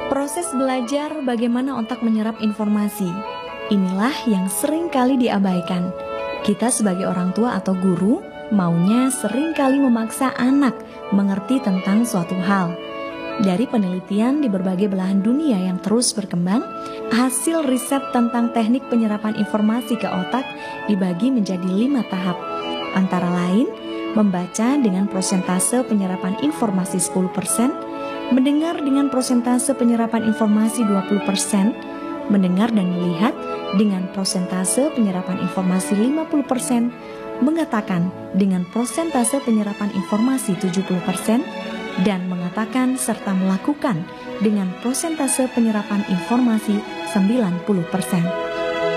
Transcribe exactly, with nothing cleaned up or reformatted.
Proses belajar bagaimana otak menyerap informasi. Inilah yang sering kali diabaikan. Kita sebagai orang tua atau guru, maunya sering kali memaksa anak mengerti tentang suatu hal. Dari penelitian di berbagai belahan dunia yang terus berkembang, hasil riset tentang teknik penyerapan informasi ke otak dibagi menjadi lima tahap. Antara lain, membaca dengan prosentase penyerapan informasi sepuluh persen, mendengar dengan prosentase penyerapan informasi dua puluh persen, mendengar dan melihat dengan prosentase penyerapan informasi lima puluh persen, mengatakan dengan prosentase penyerapan informasi tujuh puluh persen, dan mengatakan serta melakukan dengan prosentase penyerapan informasi sembilan puluh persen.